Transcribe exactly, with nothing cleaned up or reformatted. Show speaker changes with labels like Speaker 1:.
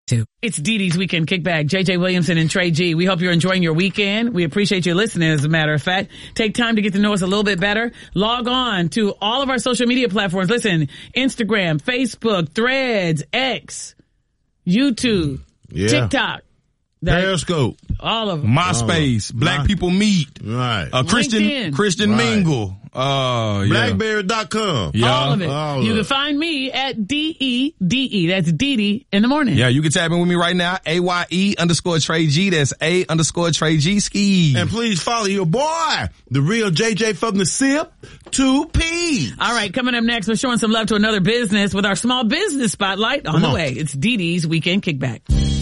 Speaker 1: It's Dee Dee's Weekend Kickback. J J Williamson and Trey G. We hope you're enjoying your weekend. We appreciate you listening, as a matter of fact. Take time to get to know us a little bit better. Log on to all of our social media platforms. Listen, Instagram, Facebook, Threads, X, YouTube, yeah. TikTok.
Speaker 2: That, Periscope.
Speaker 1: All of them.
Speaker 3: MySpace. Oh, Black My, People Meet.
Speaker 2: Right.
Speaker 3: Uh, Christian,
Speaker 1: LinkedIn.
Speaker 3: Christian right. Mingle. Uh, yeah.
Speaker 2: Blackberry dot com.
Speaker 1: Yeah. All of it. All you of can it. Find me at D E D E. That's Dee Dee in the morning.
Speaker 3: Yeah, you can tap in with me right now. A Y E underscore Trey G. That's A underscore Trey G ski.
Speaker 2: And please follow your boy, the real J J from the SIP, two P.
Speaker 1: All right, coming up next, we're showing some love to another business with our small business spotlight on Come the on. way. It's Dee Dee's Weekend Kickback.